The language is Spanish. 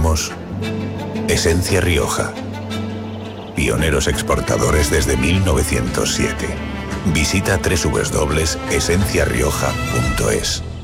somos Esencia Rioja. Pioneros exportadores desde 1907. Visita www.esenciarioja.es.